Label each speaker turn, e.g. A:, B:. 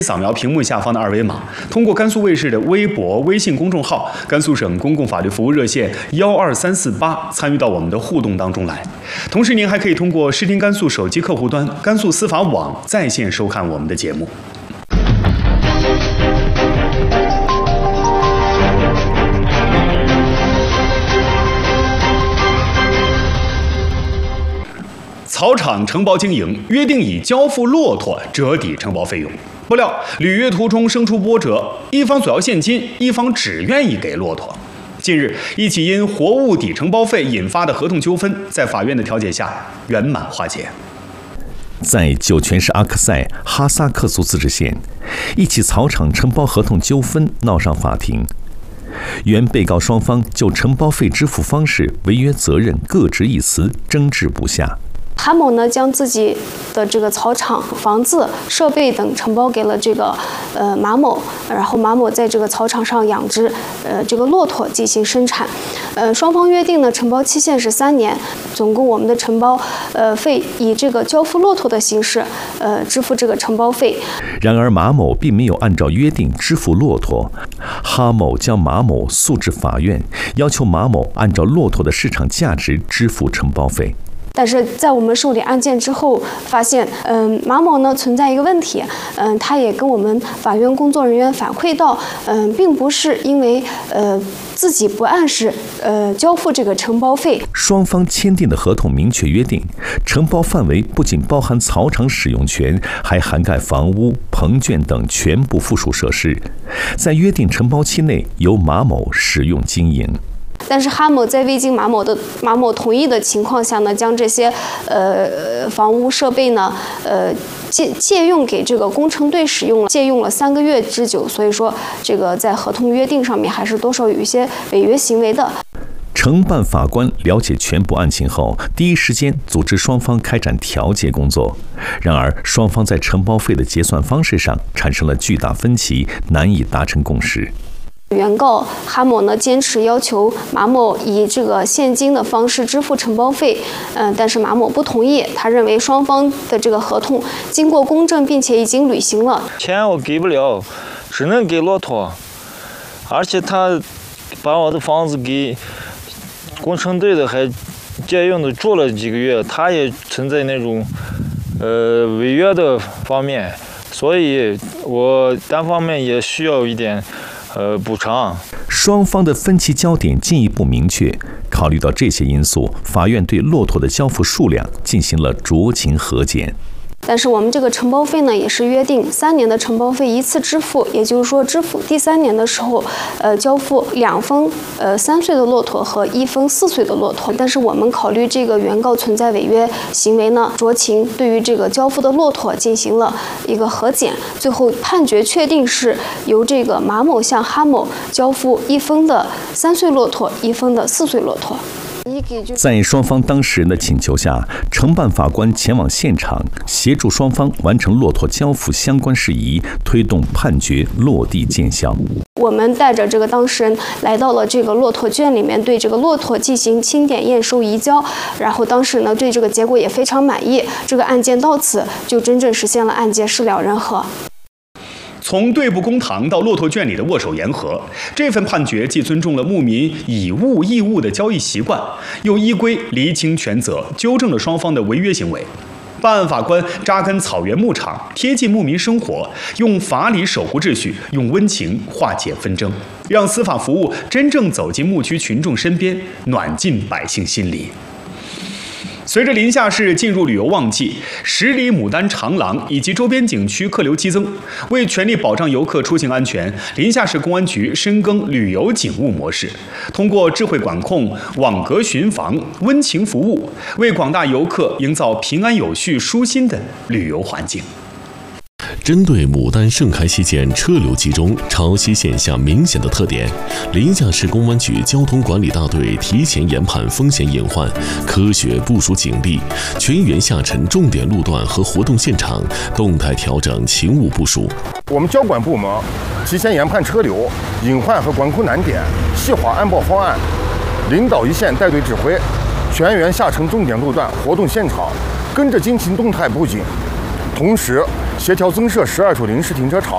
A: 扫描屏幕下方的二维码，通过甘肃卫视的微博、微信公众号、甘肃省公共法律服务热线12348参与到我们的互动当中来。同时，您还可以通过视听甘肃手机客户端、甘肃司法网在线收看我们的节目。草场承包经营约定以交付骆驼折抵承包费用，不料履约途中生出波折，一方索要现金，一方只愿意给骆驼。近日，一起因活物抵承包费引发的合同纠纷，在法院的调解下圆满化解。
B: 在酒泉市阿克塞哈萨克族自治县，一起草场承包合同纠纷闹上法庭。原被告双方就承包费支付方式、违约责任各执一词，争执不下。
C: 韩某呢，将自己的这个草场、房子、设备等承包给了这个马某，然后马某在这个草场上养殖这个骆驼进行生产。双方约定呢，承包期限是3年，总共我们的承包费以这个交付骆驼的形式支付这个承包费。
B: 然而马某并没有按照约定支付骆驼，哈某将马某诉至法院，要求马某按照骆驼的市场价值支付承包费。
C: 但是在我们受理案件之后，发现，马某呢存在一个问题，他也跟我们法院工作人员反馈到，并不是因为自己不按时交付这个承包费。
B: 双方签订的合同明确约定，承包范围不仅包含草场使用权，还涵盖房屋、棚圈等全部附属设施，在约定承包期内由马某使用经营。
C: 但是哈某在未经马某同意的情况下呢，将这些房屋设备呢借用给这个工程队使用了，借用了3个月之久，所以说这个在合同约定上面还是多少有一些违约行为的。
B: 承办法官了解全部案情后，第一时间组织双方开展调解工作。然而，双方在承包费的结算方式上产生了巨大分歧，难以达成共识。
C: 原告哈某呢坚持要求马某以这个现金的方式支付承包费，但是马某不同意，他认为双方的这个合同经过公证，并且已经履行了。
D: 钱我给不了，只能给骆驼，而且他把我的房子给工程队的还借用的住了几个月，他也存在那种违约的方面，所以我单方面也需要一点补偿。
B: 双方的分歧焦点进一步明确，考虑到这些因素，法院对骆驼的交付数量进行了酌情核减。
C: 但是我们这个承包费呢，也是约定3年的承包费一次支付，也就是说，支付第3年的时候，交付2峰3岁的骆驼和1峰4岁的骆驼。但是我们考虑这个原告存在违约行为呢，酌情对于这个交付的骆驼进行了一个核减，最后判决确定是由这个马某向哈某交付1峰的3岁骆驼，1峰的4岁骆驼。
B: 在双方当事人的请求下，承办法官前往现场，协助双方完成骆驼交付相关事宜，推动判决落地见效。
C: 我们带着这个当事人来到了这个骆驼圈里面，对这个骆驼进行清点验收移交，然后当事人呢对这个结果也非常满意，这个案件到此就真正实现了案件事了人和。
A: 从对簿公堂到骆驼圈里的握手言和，这份判决既尊重了牧民以物易物的交易习惯，又依规厘清权责，纠正了双方的违约行为。办案法官扎根草原牧场，贴近牧民生活，用法理守护秩序，用温情化解纷争，让司法服务真正走进牧区群众身边，暖进百姓心里。随着临夏市进入旅游旺季，10里牡丹长廊以及周边景区客流激增，为全力保障游客出行安全，临夏市公安局深耕旅游警务模式，通过智慧管控、网格巡防、温情服务，为广大游客营造平安有序、舒心的旅游环境。
E: 针对牡丹盛开期间车流集中、潮汐现象明显的特点，临夏市公安局交通管理大队提前研判风险隐患，科学部署警力，全员下沉重点路段和活动现场，动态调整勤务部署。
F: 我们交管部门提前研判车流隐患和管控难点，细化安保方案，领导一线带队指挥，全员下沉重点路段、活动现场，跟着军情动态布景。同时，协调增设12处临时停车场，